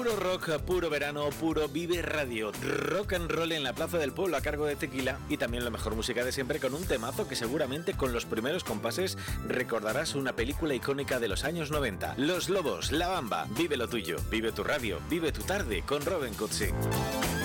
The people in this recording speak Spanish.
Puro rock, puro verano, puro Vive Radio. Rock and roll en la Plaza del Pueblo a cargo de Tequila y también la mejor música de siempre con un temazo que seguramente con los primeros compases recordarás una película icónica de los años 90. Los Lobos, La Bamba, vive lo tuyo, vive tu radio, vive tu tarde con Robin Cutsi.